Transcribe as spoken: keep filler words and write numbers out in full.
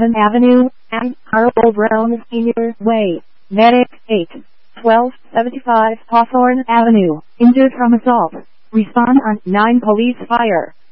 Washington Avenue, and Harold Brown Senior Way. Medic eight, twelve seventy-five Hawthorne Avenue, injured from assault. Respond on nine police fire.